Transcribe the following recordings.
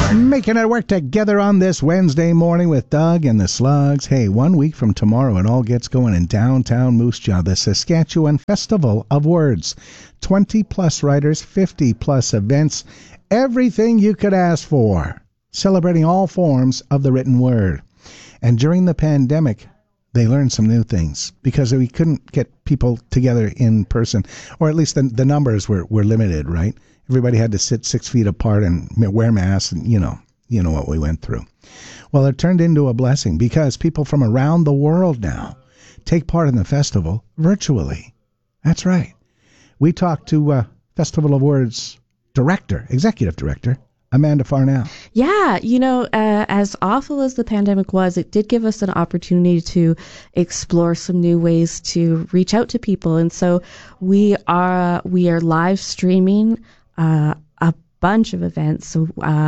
Network. Making it work together on this Wednesday morning with Doug and the Slugs. Hey, 1 week from tomorrow, it all gets going in downtown Moose Jaw, the Saskatchewan Festival of Words. 20-plus writers, 50-plus events, everything you could ask for, celebrating all forms of the written word. And during the pandemic, they learned some new things because we couldn't get people together in person, or at least the numbers were limited, right? Everybody had to sit 6 feet apart and wear masks, and you know what we went through. Well, it turned into a blessing because people from around the world now take part in the festival virtually. That's right. We talked to Festival of Words executive director, Amanda Farnell. Yeah, as awful as the pandemic was, it did give us an opportunity to explore some new ways to reach out to people. And so we are live streaming a bunch of events. So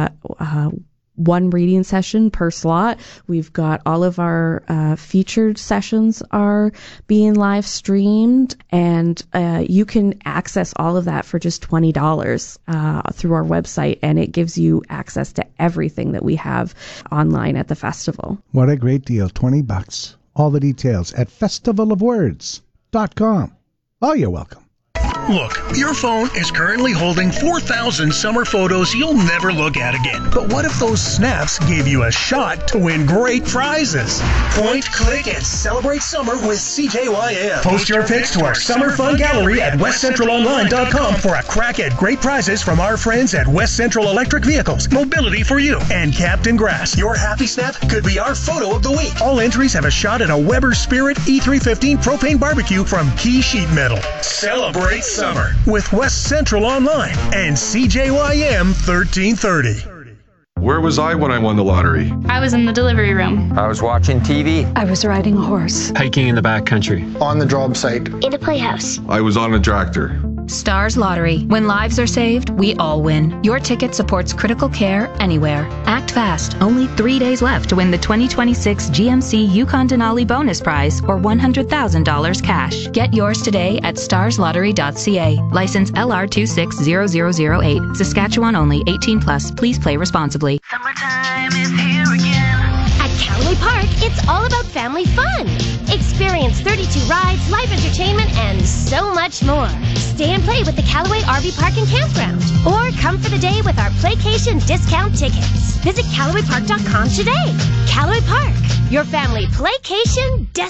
one reading session per slot. We've got all of our featured sessions are being live streamed, and you can access all of that for just $20 through our website, and it gives you access to everything that we have online at the festival. What a great deal. $20. All the details at festivalofwords.com. Oh, you're welcome. Look, your phone is currently holding 4,000 summer photos you'll never look at again. But what if those snaps gave you a shot to win great prizes? Point, click, and celebrate summer with CJYM. Post your pics to our Summer Fun Gallery at westcentralonline.com for a crack at great prizes from our friends at West Central Electric Vehicles, Mobility for You, and Captain Grass. Your happy snap could be our photo of the week. All entries have a shot at a Weber Spirit E315 propane barbecue from Key Sheet Metal. Celebrate summer with West Central Online and CJYM 1330. Where was I when I won the lottery? I was in the delivery room. I was watching TV. I was riding a horse. Hiking in the backcountry. On the job site. In a playhouse. I was on a tractor. Stars Lottery. When lives are saved, we all win. Your ticket supports critical care anywhere. Act fast. Only 3 days left to win the 2026 GMC Yukon Denali bonus prize or $100,000 cash. Get yours today at starslottery.ca. License LR260008. Saskatchewan only. 18 plus. Please play responsibly. Summertime is here again. At Callaway Park, it's all about family fun. Experience 32 rides, live entertainment, and so much more. Stay and play with the Callaway RV Park and Campground. Or come for the day with our Playcation discount tickets. Visit CallawayPark.com today. Callaway Park, your family Playcation destination.